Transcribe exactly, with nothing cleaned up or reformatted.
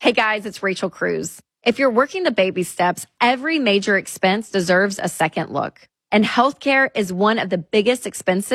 Hey guys, it's Rachel Cruz. If you're working the baby steps, every major expense deserves a second look. And healthcare is one of the biggest expenses